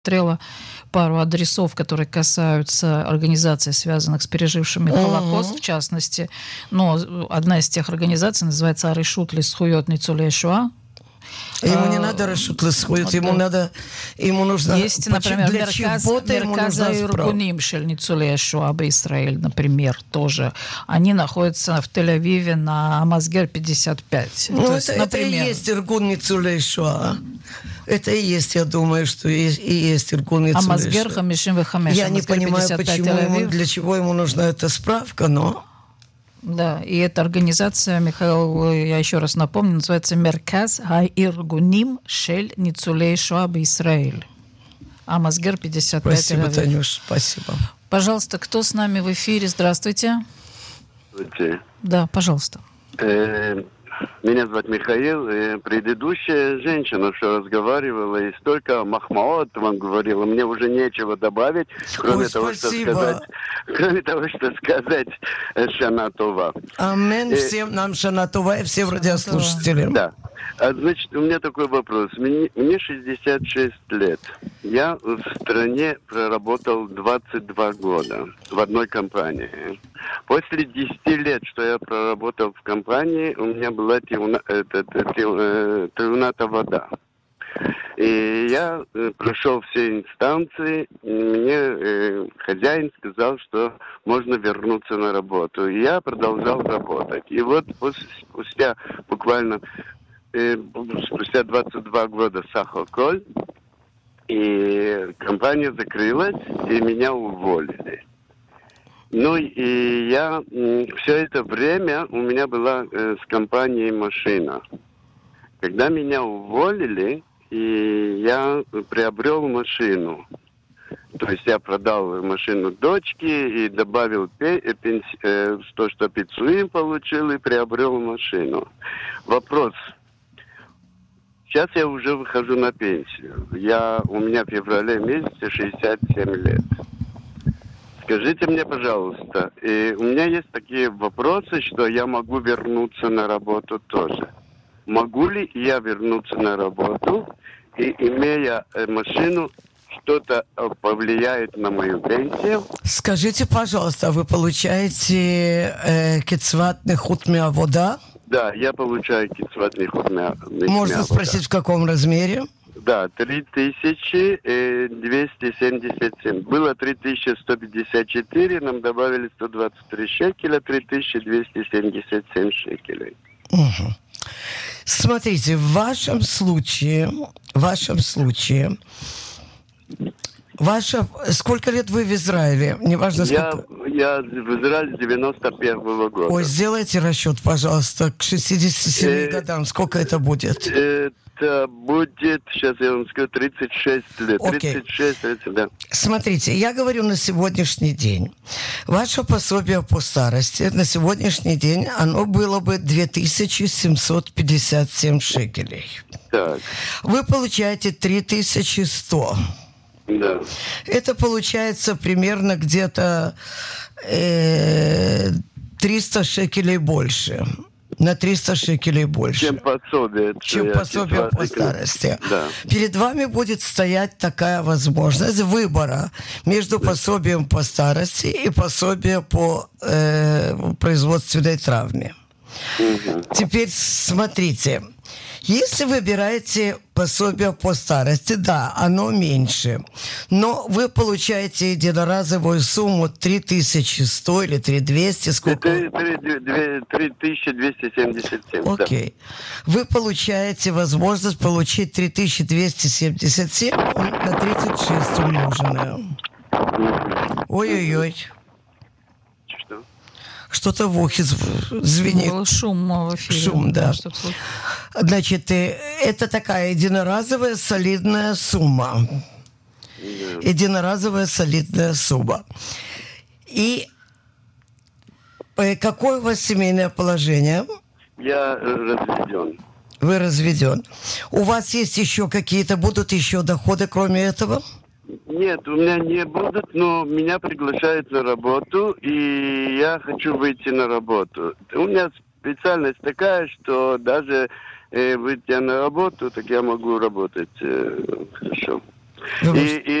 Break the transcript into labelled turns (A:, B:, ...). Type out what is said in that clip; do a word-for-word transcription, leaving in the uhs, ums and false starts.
A: посмотрела пару адресов, которые касаются организаций, связанных с пережившими Холокост,
B: Мгм.
A: в частности. Но одна из тех организаций называется «Аришут лизхуйот ницулей шоа».
B: Ему не
A: А,
B: надо решут лисхуют, ему
A: да.
B: надо, ему нужно...
A: Есть,
B: почему-
A: например,
B: для
A: Мерказ,
B: чего-то ему
A: Мерказа
B: нужна справка.
A: Иргуним шель ницулей шоа б'Исраэль, например, тоже. Они находятся в Тель-Авиве на Амазгер пятьдесят пять.
B: Ну,
A: То
B: это,
A: есть,
B: это и
A: например,
B: есть Иргун Ницулей Шоа. Это и есть, я думаю, что и, и есть Иргун Ницулей
A: Амазгер
B: Шоа.
A: хамишим вехамеш,
B: Я не
A: Амазгер
B: понимаю,
A: пятьдесят пять
B: почему ему,
A: Тель-Авив.
B: для чего ему нужна эта справка, но...
A: Да, и эта организация, Михаил, я еще раз напомню, называется Мерказ Ха-Иргуним Шель Ницулей Шоа б'Исраэль. Амазгер пятьдесят пять
B: Спасибо,
A: Тель-Авив.
B: Танюш, спасибо.
A: Пожалуйста, кто с нами в эфире? Здравствуйте.
C: Здравствуйте.
A: Да, пожалуйста.
C: Э, Меня зовут Михаил. Э, Предыдущая женщина, что разговаривала, и столько махмаот вам говорила, мне уже нечего добавить, кроме
B: Ой,
C: того, что
B: спасибо.
C: сказать, кроме того, что сказать э, Шана Това.
B: Амен
C: Э,
B: всем нам Шанатова и всем радиослушателям.
C: Да. А, значит, у меня такой вопрос. Мне, мне шестьдесят шесть лет. Я в стране проработал двадцать два года в одной компании. После десяти лет, что я проработал в компании, у меня была тиуната вода. И я э, прошел все инстанции, и мне э, хозяин сказал, что можно вернуться на работу. И я продолжал работать. И вот после, спустя буквально э, спустя двадцать два года Сахоколь, и компания закрылась, и меня уволили. Ну и я все это время у меня была э, с компанией машина. Когда меня уволили, и я приобрел машину. То есть я продал машину дочке и добавил пе- э, пенси- э, то, что пиццуим получил, и приобрел машину. Вопрос. Сейчас я уже выхожу на пенсию. Я, у меня в феврале месяце шестьдесят семь лет. Скажите мне, пожалуйста, и у меня есть такие вопросы, что я могу вернуться на работу тоже. Могу ли я вернуться на работу, и, имея э, машину, что-то э, повлияет на мою пенсию?
B: Скажите, пожалуйста, а вы получаете э, кицватный худ миавода?
C: Да, я получаю кицватный худ мя-
B: Можно
C: мя-
B: спросить, в каком размере?
C: Да, три тысячи двести семьдесят семь. Было три тысячи сто пятьдесят четыре, нам добавили сто двадцать три шекеля, три тысячи двести семьдесят семь шекелей.
B: Угу. Смотрите, в вашем случае, в вашем случае, ваша, сколько лет вы в Израиле? Неважно,
C: Я,
B: сколько.
C: я в Израиле с девяносто первого года.
B: Ой, сделайте расчет, пожалуйста, к шестидесяти семи
C: Э,
B: годам. Сколько это будет?
C: Это будет, сейчас я вам скажу, тридцать шесть лет.
B: Окей.
C: тридцать шесть, тридцать, да.
B: Смотрите, я говорю на сегодняшний день. Ваше пособие по старости на сегодняшний день, оно было бы две тысячи семьсот пятьдесят семь шекелей.
C: Так,
B: Вы получаете три тысячи сто.
C: да.
B: Это получается примерно где-то э, триста шекелей больше. На триста шекелей больше.
C: Чем пособие.
B: Чем
C: я
B: пособие по
C: кицват-
B: старости.
C: Да.
B: Перед вами будет стоять такая возможность выбора между пособием по старости и пособием по э, производственной травме.
C: Мгм.
B: Теперь смотрите. Если выбираете пособие по старости, да, оно меньше. Но вы получаете единоразовую сумму три тысячи сто или три тысячи двести, сколько...
C: три тысячи двести семьдесят семь. да.
B: Окей. Вы получаете возможность получить три тысячи двести семьдесят семь на тридцать шесть умноженное.
C: Мгм.
B: Ой-ой-ой.
C: Что?
B: Что-то в ухе зв- звенит.
A: Был шум в эфире.
B: Шум, да.
A: Что-то слышно.
B: Значит, э, это такая единоразовая солидная сумма.
C: Да.
B: Единоразовая солидная сумма. И э, какое у вас семейное положение?
C: Я э, разведен.
B: Вы разведен. У вас есть еще какие-то, будут еще доходы, кроме этого?
C: Нет, у меня не будут, но меня приглашают на работу, и я хочу выйти на работу. У меня специальность такая, что даже э, выйти на работу, так я могу работать э, хорошо.
B: Вы
C: И,
B: можете-
C: и